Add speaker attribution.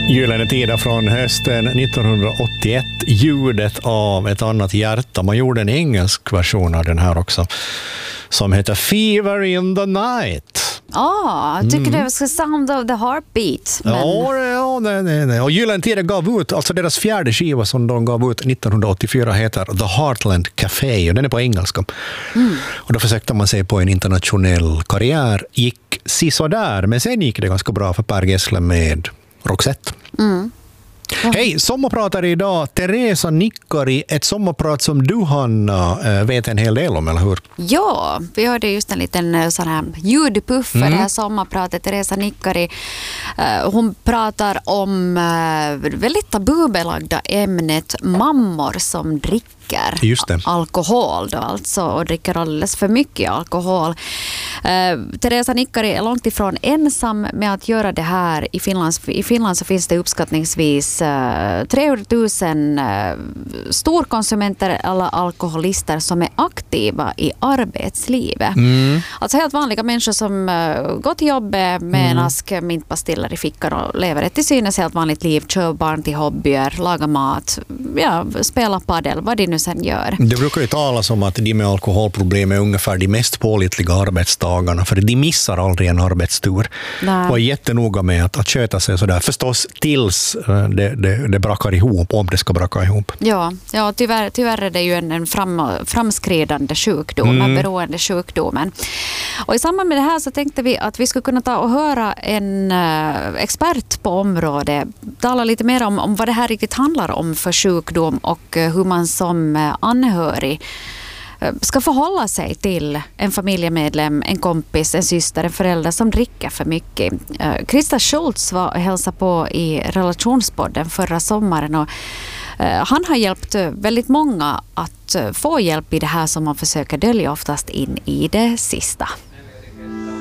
Speaker 1: Gyllene tider från hösten 1981. Ljudet av ett annat hjärta. Man gjorde en engelsk version av den här också, som heter Fever in the Night.
Speaker 2: Jag tycker det var Sound of the Heartbeat. Men...
Speaker 1: Ja, nej. Och Gyllene tider gav ut, alltså deras fjärde skiva som de gav ut 1984 heter The Heartland Café, och den är på engelska. Och då försökte man sig på en internationell karriär. Gick sisådär, men sen gick det ganska bra för Per Gessle med Roxette. Hej, sommarpratare idag, Teresa Nikkari, ett sommarprat som du, Hanna, vet en hel del om, eller hur?
Speaker 2: Ja, vi hörde just en liten sån här ljudpuff för det här sommarpratet. Teresa Nikkari, hon pratar om väldigt tabubelagda ämnet mammor som dricker alkohol då, alltså, och dricker alldeles för mycket alkohol. Teresa Nikkari är långt ifrån ensam med att göra det här. I Finland så finns det uppskattningsvis 300 000 storkonsumenter eller alkoholister som är aktiva i arbetslivet. Alltså helt vanliga människor som går till jobbet med en ask mintpastiller i fickan och lever ett till synes helt vanligt liv, kör barn till hobbyer, lagar mat, spelar padel, vad de nu sen gör.
Speaker 1: Det brukar ju talas om att de med alkoholproblem är ungefär de mest pålitliga arbetsdagarna, för de missar aldrig en arbetstur. Och är jättenoga med att sköta sig sådär. Förstås tills det brakar ihop, om det ska braka ihop.
Speaker 2: Ja, tyvärr är det ju en framskridande sjukdom, en beroende sjukdomen. Och i samband med det här så tänkte vi att vi skulle kunna ta och höra en expert på området tala lite mer om vad det här riktigt handlar om för sjukdom och hur man som anhörig ska förhålla sig till en familjemedlem, en kompis, en syster, en förälder som dricker för mycket. Krista Schultz var och hälsade på i Relationspodden förra sommaren, och han har hjälpt väldigt många att få hjälp i det här som man försöker dölja oftast in i det sista.